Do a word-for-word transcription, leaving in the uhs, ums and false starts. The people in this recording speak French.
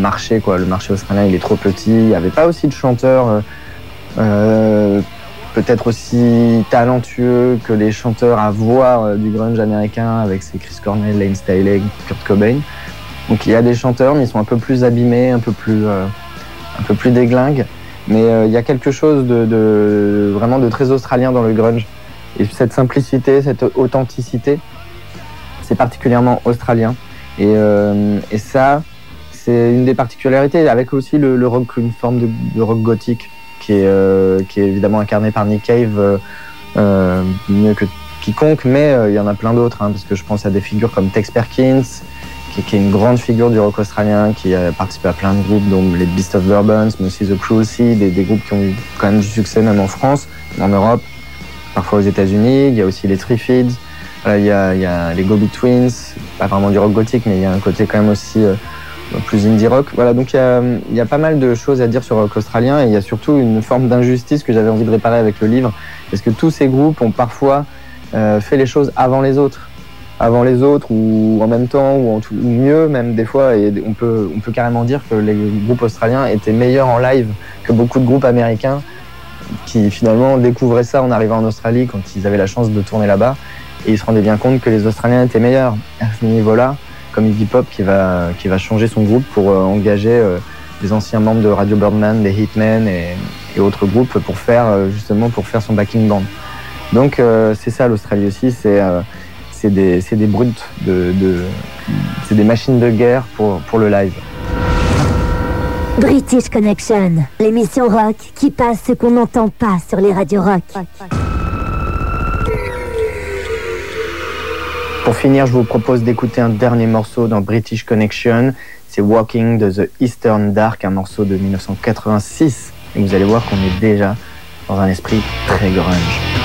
marché, quoi. Le marché australien, il est trop petit. Il n'y avait pas aussi de chanteurs euh, euh, peut-être aussi talentueux que les chanteurs à voix euh, du grunge américain avec ses Chris Cornell, Layne Staley, Kurt Cobain. Donc il y a des chanteurs, mais ils sont un peu plus abîmés, un peu plus, euh, un peu plus déglingues. Mais euh, il y a quelque chose de, de vraiment de très australien dans le grunge. Et cette simplicité, cette authenticité, c'est particulièrement australien. Et, euh, et ça, c'est une des particularités, avec aussi le, le rock, une forme de, de rock gothique qui est, euh, qui est évidemment incarné par Nick Cave euh, euh, mieux que quiconque, mais euh, il y en a plein d'autres, hein, parce que je pense à des figures comme Tex Perkins, qui, qui est une grande figure du rock australien, qui a participé à plein de groupes, dont les Beast of Bourbon, mais aussi The Cruelty, des, des groupes qui ont eu quand même du succès même en France, en Europe, parfois aux États-Unis. Il y a aussi les Triffids. Voilà, il y a, il y a les Go-Betweens, pas vraiment du rock gothique, mais il y a un côté quand même aussi euh, plus indie rock. Voilà, donc il y, a, il y a pas mal de choses à dire sur le rock australien, et il y a surtout une forme d'injustice que j'avais envie de réparer avec le livre, parce que tous ces groupes ont parfois euh, fait les choses avant les autres, avant les autres, ou en même temps, ou, en tout, ou mieux même des fois, et on peut, on peut carrément dire que les groupes australiens étaient meilleurs en live que beaucoup de groupes américains, qui finalement découvraient ça en arrivant en Australie quand ils avaient la chance de tourner là-bas. Et ils se rendaient bien compte que les Australiens étaient meilleurs à ce niveau-là, comme Iggy Pop qui va, qui va changer son groupe pour euh, engager euh, les anciens membres de Radio Birdman, des Hitmen et, et autres groupes pour faire, euh, justement pour faire son backing band. Donc euh, c'est ça l'Australie aussi, c'est, euh, c'est, des, c'est des brutes, de, de, c'est des machines de guerre pour, pour le live. British Connection, l'émission rock qui passe ce qu'on n'entend pas sur les radios rock. Pour finir, je vous propose d'écouter un dernier morceau dans British Connection. C'est Walking de The Eastern Dark, un morceau de dix-neuf cent quatre-vingt-six. Et vous allez voir qu'on est déjà dans un esprit très grunge.